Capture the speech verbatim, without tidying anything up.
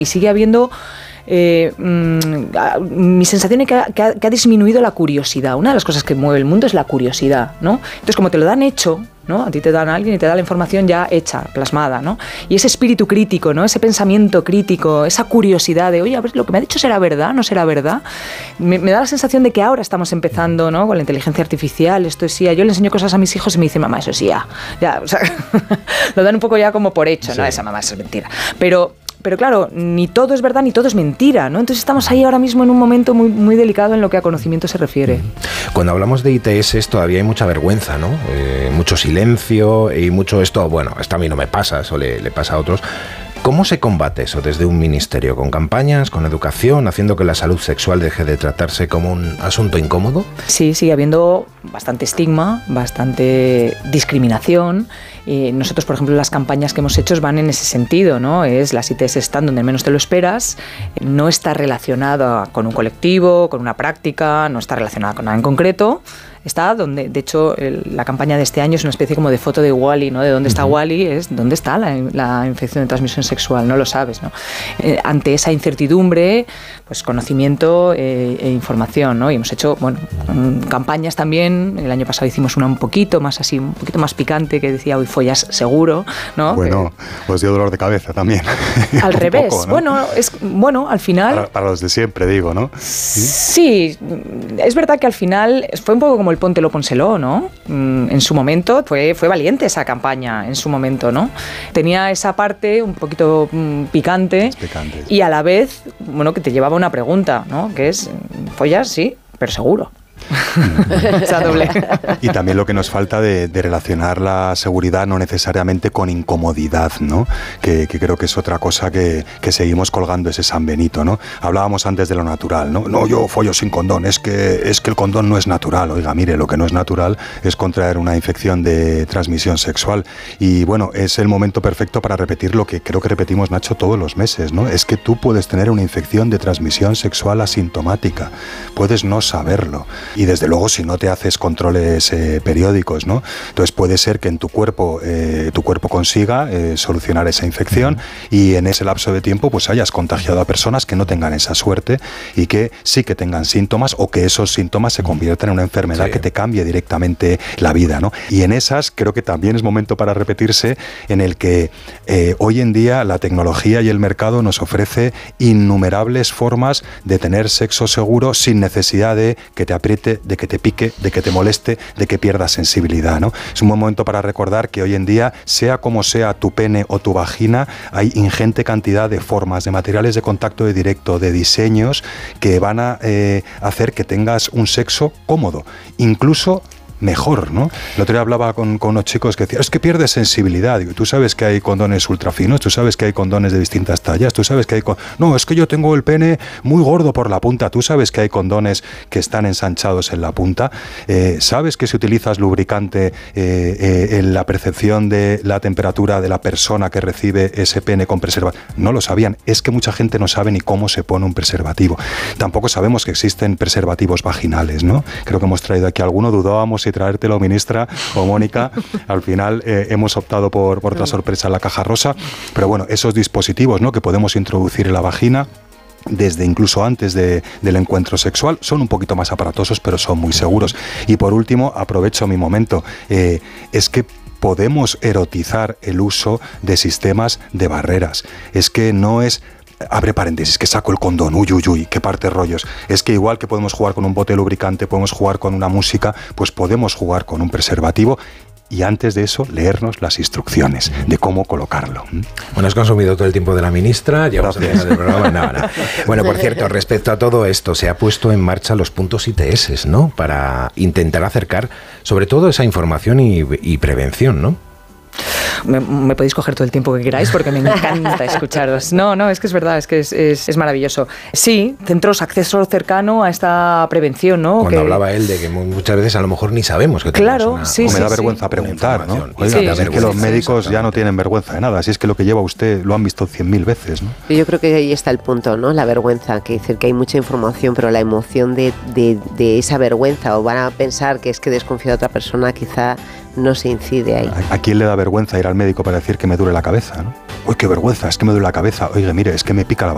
Y sigue habiendo... Eh, mmm, mi sensación es que ha, que, ha, que ha disminuido la curiosidad. Una de las cosas que mueve el mundo es la curiosidad, ¿no? Entonces, como te lo dan hecho, ¿no? A ti te dan a alguien y te da la información ya hecha, plasmada, ¿no? Y ese espíritu crítico, ¿no? Ese pensamiento crítico, esa curiosidad de, oye, a ver, lo que me ha dicho será verdad, no será verdad. Me, me da la sensación de que ahora estamos empezando, ¿no? Con la inteligencia artificial, esto es I A. Yo le enseño cosas a mis hijos y me dicen, mamá, eso es I A. Ya, o sea, lo dan un poco ya como por hecho, ¿no? Sí. Esa mamá, eso es mentira. Pero... Pero claro, ni todo es verdad ni todo es mentira, ¿no? Entonces estamos ahí ahora mismo en un momento muy, muy delicado en lo que a conocimiento se refiere. Cuando hablamos de I T S todavía hay mucha vergüenza, ¿no? Eh, mucho silencio y mucho esto, bueno, esto a mí no me pasa, eso le, le pasa a otros. ¿Cómo se combate eso desde un ministerio? ¿Con campañas, con educación, haciendo que la salud sexual deje de tratarse como un asunto incómodo? Sí, sigue habiendo bastante estigma, bastante discriminación. Y nosotros, por ejemplo, las campañas que hemos hecho van en ese sentido, ¿no? Es las I T S están donde menos te lo esperas, no está relacionada con un colectivo, con una práctica, no está relacionada con nada en concreto. Está donde, de hecho, el, la campaña de este año es una especie como de foto de Wall-E, ¿no? De dónde está uh-huh. Wall-E, es dónde está la, la infección de transmisión sexual, no lo sabes, ¿no? Eh, ante esa incertidumbre, pues conocimiento eh, e información, ¿no? Y hemos hecho, bueno, campañas también. El año pasado hicimos una un poquito más así, un poquito más picante, que decía, hoy follas seguro, ¿no? Bueno, que, os dio dolor de cabeza también. Al revés, poco, ¿no? bueno, es bueno, al final. Para, para los de siempre, digo, ¿no? ¿Sí? Sí, es verdad que al final fue un poco como el póntelo, pónselo, ¿no? En su momento fue, fue valiente esa campaña, en su momento, ¿no? Tenía esa parte un poquito mm, picante, picante y a la vez, bueno, que te llevaba una pregunta, ¿no? Que es, follas, sí, pero seguro. Esa doble. Y también lo que nos falta de, de relacionar la seguridad no necesariamente con incomodidad, ¿no? Que, que creo que es otra cosa que, que seguimos colgando ese San Benito, ¿no? Hablábamos antes de lo natural, ¿no? No, yo follo sin condón, es que, es que el condón no es natural. Oiga, mire, lo que no es natural es contraer una infección de transmisión sexual. Y bueno, es el momento perfecto para repetir lo que creo que repetimos, Nacho, todos los meses, ¿no? Es que tú puedes tener una infección de transmisión sexual asintomática, puedes no saberlo. Y desde luego si no te haces controles eh, periódicos, ¿no? Entonces puede ser que en tu cuerpo eh, tu cuerpo consiga eh, solucionar esa infección y en ese lapso de tiempo pues hayas contagiado a personas que no tengan esa suerte y que sí que tengan síntomas o que esos síntomas se conviertan en una enfermedad sí. que te cambie directamente la vida, ¿no? Y en esas creo que también es momento para repetirse en el que eh, hoy en día la tecnología y el mercado nos ofrece innumerables formas de tener sexo seguro sin necesidad de que te apriete, de que te pique, de que te moleste, de que pierdas sensibilidad, ¿no? Es un buen momento para recordar que hoy en día, sea como sea tu pene o tu vagina, hay ingente cantidad de formas, de materiales de contacto de directo, de diseños que van a eh, hacer que tengas un sexo cómodo, incluso mejor, ¿no? El otro día hablaba con, con unos chicos que decían, es que pierdes sensibilidad. Digo, tú sabes que hay condones ultra finos, tú sabes que hay condones de distintas tallas, tú sabes que hay... Con... No, es que yo tengo el pene muy gordo por la punta, tú sabes que hay condones que están ensanchados en la punta, eh, sabes que si utilizas lubricante eh, eh, en la percepción de la temperatura de la persona que recibe ese pene con preservativo. No lo sabían, es que mucha gente no sabe ni cómo se pone un preservativo. Tampoco sabemos que existen preservativos vaginales, ¿no? Creo que hemos traído aquí alguno, dudábamos si traértelo, ministra o Mónica. Al final eh, hemos optado por, por otra sorpresa en la caja rosa, pero bueno, esos dispositivos, ¿no?, que podemos introducir en la vagina desde incluso antes de, del encuentro sexual, son un poquito más aparatosos, pero son muy seguros. Y por último, aprovecho mi momento, eh, es que podemos erotizar el uso de sistemas de barreras. Es que no es... Abre paréntesis, que saco el condón, uy, uy, uy, qué parte rollos. Es que igual que podemos jugar con un bote lubricante, podemos jugar con una música, pues podemos jugar con un preservativo. Y antes de eso, leernos las instrucciones de cómo colocarlo. Bueno, has consumido todo el tiempo de la ministra, llevamos al final del programa. No, no. Bueno, por cierto, respecto a todo esto, se ha puesto en marcha los puntos I T S, ¿no? Para intentar acercar, sobre todo, esa información y, y prevención, ¿no? Me, me podéis coger todo el tiempo que queráis porque me encanta escucharos. No, no, es que es verdad, es que es, es, es maravilloso. Sí, centros, acceso cercano a esta prevención, ¿no? Cuando que... hablaba él de que muchas veces a lo mejor ni sabemos que tenemos claro, una... sí, o me sí, da sí. vergüenza preguntar, ¿no? Oiga, sí. es que los médicos ya no tienen vergüenza de nada, así es que lo que lleva usted lo han visto cien mil veces, ¿no? Yo creo que ahí está el punto, ¿no? La vergüenza, que decir que hay mucha información, pero la emoción de, de, de esa vergüenza, o van a pensar que es que desconfía de otra persona, quizá no se incide ahí. ¿A, ¿A quién le da vergüenza ir al médico para decir que me duele la cabeza, ¿no? Uy, qué vergüenza, es que me duele la cabeza. Oiga, mire, es que me pica la